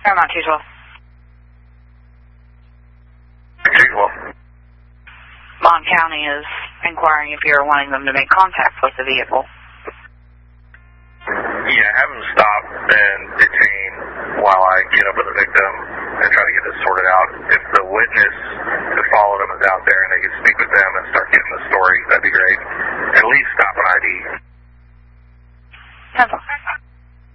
Paramount 212. 212. Mon County is inquiring if you're wanting them to make contact with the vehicle. Yeah, have them stop and detain while I get up with the victim and try to get this sorted out. If the witness